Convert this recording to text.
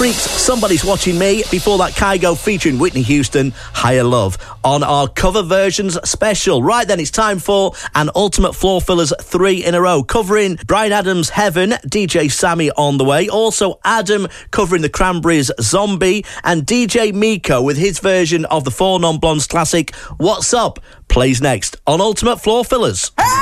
Freaks, Somebody's Watching Me. Before that, Kygo featuring Whitney Houston, Higher Love, on our cover versions special. Right then, it's time for an Ultimate Floor Fillers 3 in a row, covering Bryan Adams' Heaven, DJ Sammy On The Way, also Adam covering the Cranberries' Zombie, and DJ Miko with his version of the Four Non Blondes classic, What's Up, plays next on Ultimate Floor Fillers. Hey!